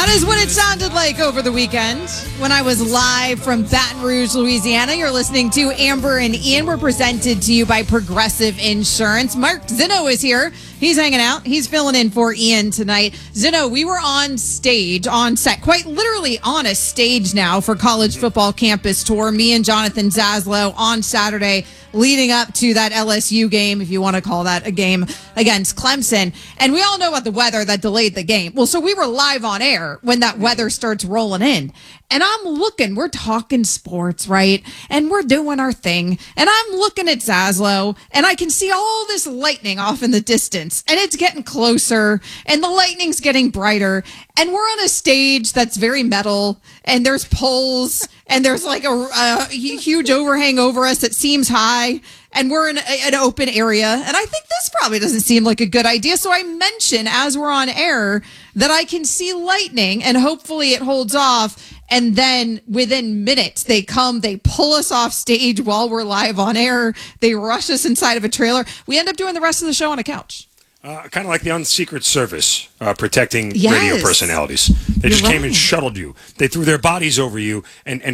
That is what it sounded like over the weekend when I was live from Baton Rouge, Louisiana. You're listening to Amber and Ian. We're presented to you by Progressive Insurance. Mark Zinno is here. He's hanging out. He's filling in for Ian tonight. Zinno, we were on stage, on set, quite literally on a stage now for College Football Campus Tour. Me and Jonathan Zaslow on Saturday leading up to that LSU game, if you want to call that a game, against Clemson. And we all know about the weather that delayed the game. Well, so we were live on air when that weather starts rolling in. And I'm looking, we're talking sports, right? And we're doing our thing. And I'm looking at Zaslow, and I can see all this lightning off in the distance. And it's getting closer, and the lightning's getting brighter. And we're on a stage that's very metal, and there's poles, and there's like a huge overhang over us that seems high, and we're in an open area. And I think this probably doesn't seem like a good idea. So I mention as we're on air that I can see lightning, and hopefully it holds off. And then within minutes, they come, they pull us off stage while we're live on air. They rush us inside of a trailer. We end up doing the rest of the show on a couch. Kind of like the Secret Service protecting radio personalities. They just came and shuttled you. They threw their bodies over you and